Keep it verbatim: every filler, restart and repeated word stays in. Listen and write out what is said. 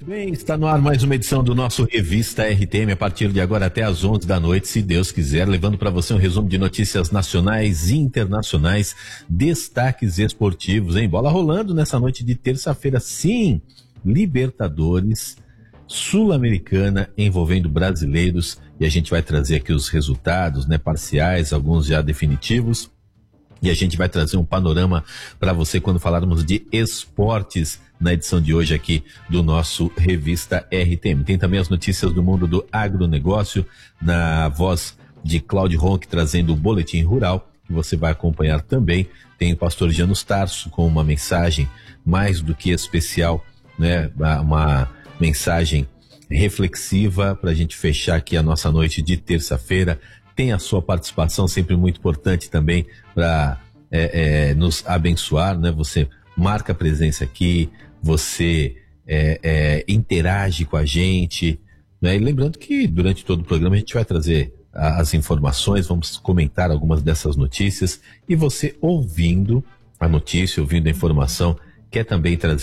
Bem, está no ar mais uma edição do nosso Revista R T M, a partir de agora até às onze da noite, se Deus quiser, levando para você um resumo de notícias nacionais e internacionais, destaques esportivos, hein? Bola rolando nessa noite de terça-feira, sim, Libertadores, Sul-Americana envolvendo brasileiros, e a gente vai trazer aqui os resultados, né, parciais, alguns já definitivos, e a gente vai trazer um panorama para você quando falarmos de esportes na edição de hoje aqui do nosso Revista R T M. Tem também as notícias do mundo do agronegócio, na voz de Cláudio Ronck, trazendo o Boletim Rural, que você vai acompanhar também. Tem o pastor Janus Tarso com uma mensagem mais do que especial, né? Uma mensagem reflexiva para a gente fechar aqui a nossa noite de terça-feira. Tem a sua participação, sempre muito importante também para é, é, nos abençoar, né? Você marca a presença aqui, você é, é, interage com a gente, né? E lembrando que durante todo o programa a gente vai trazer a, as informações, vamos comentar algumas dessas notícias, e você ouvindo a notícia, ouvindo a informação, quer também trazer